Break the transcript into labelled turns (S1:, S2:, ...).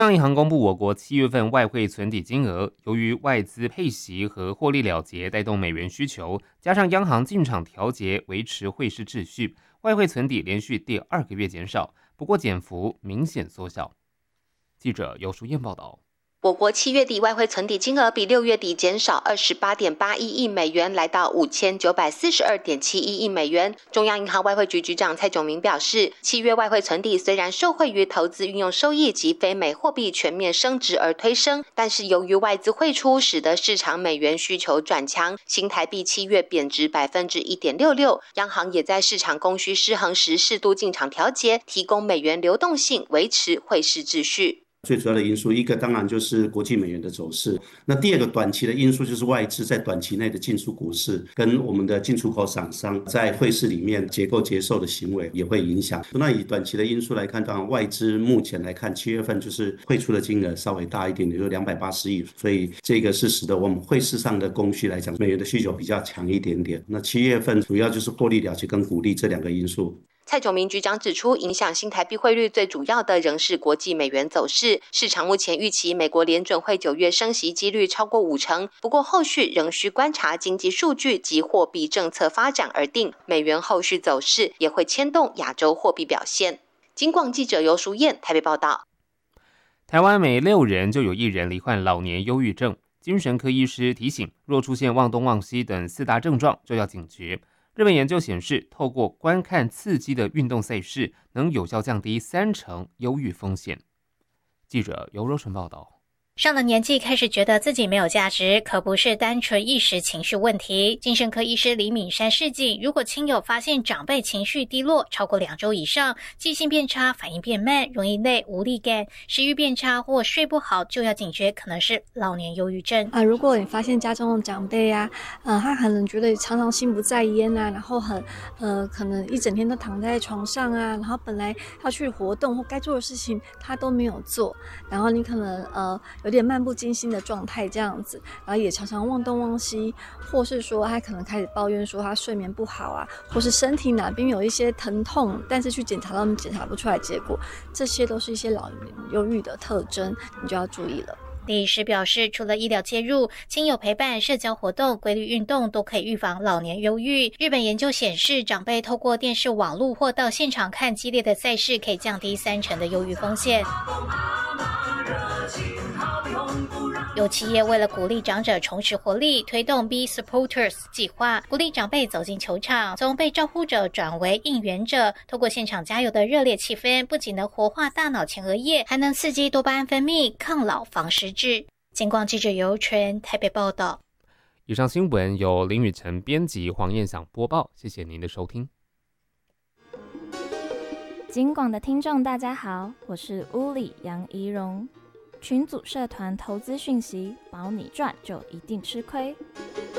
S1: 中央银行公布我国7月份外汇存底金额，由于外资配息和获利了结带动美元需求，加上央行进场调节维持汇市秩序，外汇存底连续第2个月减少，不过减幅明显缩小。记者尤淑燕报道。
S2: 我国7月底外汇存底金额比6月底减少28.81亿美元，来到5942.71亿美元。中央银行外汇局局长蔡炯明表示，7月外汇存底虽然受惠于投资运用收益及非美货币全面升值而推升，但是由于外资汇出，使得市场美元需求转强，新台币7月贬值1.66%，央行也在市场供需失衡时适度进场调节，提供美元流动性，维持汇市秩序。
S3: 最主要的因素，一个当然就是国际美元的走势，那第二个短期的因素就是外资在短期内的进出股市，跟我们的进出口厂商在汇市里面结构接受的行为也会影响。那以短期的因素来看，当然外资目前来看7月份就是汇出的金额稍微大一点，也就280亿，所以这个是使得我们汇市上的供需来讲，美元的需求比较强一点点。那7月份主要就是获利了结跟股利这2个因素。
S2: 蔡炯明局长指出，影响新台币汇率最主要的仍是国际美元走势。市场目前预期美国联准会9月升息几率超过50%，不过后续仍需观察经济数据及货币政策发展而定。美元后续走势也会牵动亚洲货币表现。金广记者尤淑燕台北报道。
S1: 台湾每6人就有1人罹患老年忧郁症，精神科医师提醒，若出现忘东忘西等4大症状，就要警觉。日本研究显示，透过观看刺激的运动赛事，能有效降低30%忧郁风险。记者尤若纯报道。
S4: 上了年纪开始觉得自己没有价值，可不是单纯一时情绪问题。精神科医师李敏山示警，如果亲友发现长辈情绪低落超过2周以上，记性变差，反应变慢，容易累、无力感，食欲变差或睡不好，就要警觉可能是老年忧郁症。
S5: 如果你发现家中的长辈他可能觉得常常心不在焉然后可能一整天都躺在床上然后本来要去活动或该做的事情他都没有做，然后你可能有点漫不经心的状态这样子，然后也常常忘东忘西，或是说他可能开始抱怨说他睡眠不好或是身体哪边有一些疼痛，但是去检查到检查不出来结果，这些都是一些老年忧郁的特征，你就要注意了。
S4: 李医师表示，除了医疗介入，亲友陪伴、社交活动、规律运动都可以预防老年忧郁。日本研究显示，长辈透过电视、网络或到现场看激烈的赛事，可以降低30%的忧郁风险。有企业为了鼓励长者重拾活力，推动 Be Supporters 计划，鼓励长辈走进球场，从被照顾者转为应援者。透过现场加油的热烈气氛，不仅能活化大脑前额叶，还能刺激多巴胺分泌，抗老防失智。金广记者尤纯台北报道。
S1: 以上新闻由林宇晨编辑，黄燕想播报，谢谢您的收听。
S6: 金广的听众大家好，我是乌里杨怡蓉。群组社团投资讯息，保你赚就一定吃亏。